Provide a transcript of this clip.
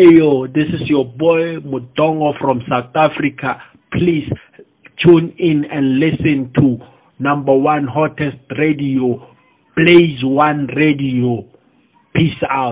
Yo, this is your boy Mutongo from South Africa. Please tune in and listen to number one hottest radio, Blaze One Radio. Peace out.